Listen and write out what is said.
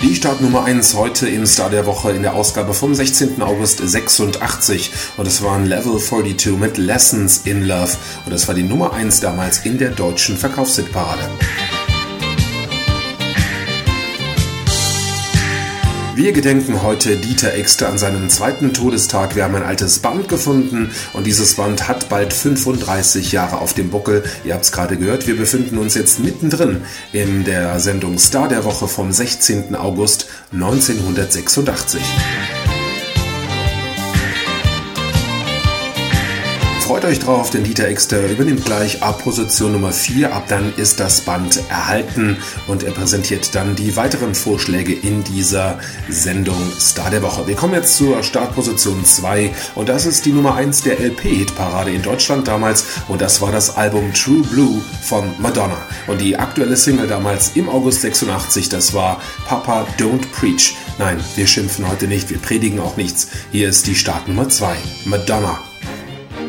Die Startnummer 1 heute im Star der Woche in der Ausgabe vom 16. August 86 und es waren Level 42 mit Lessons in Love und das war die Nummer 1 damals in der deutschen Verkaufshitparade. Wir gedenken heute Dieter Exter an seinen 2. Todestag. Wir haben ein altes Band gefunden und dieses Band hat bald 35 Jahre auf dem Buckel. Ihr habt es gerade gehört, wir befinden uns jetzt mittendrin in der Sendung Star der Woche vom 16. August 1986. Freut euch drauf, denn Dieter Exter übernimmt gleich ab Position Nummer 4. Ab dann ist das Band erhalten und er präsentiert dann die weiteren Vorschläge in dieser Sendung Star der Woche. Wir kommen jetzt zur Startposition 2 und das ist die Nummer 1 der LP-Hitparade in Deutschland damals und das war das Album True Blue von Madonna. Und die aktuelle Single damals im August 86, das war Papa Don't Preach. Nein, wir schimpfen heute nicht, wir predigen auch nichts. Hier ist die Startnummer 2, Madonna.